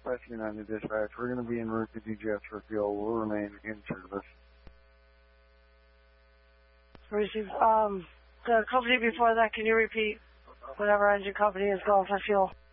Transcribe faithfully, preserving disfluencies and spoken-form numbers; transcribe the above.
Southwest United Dispatch. We're going to be en route to D J S for fuel. We'll remain in service. Receive. Um, the company before that, can you repeat whatever engine company is going for fuel?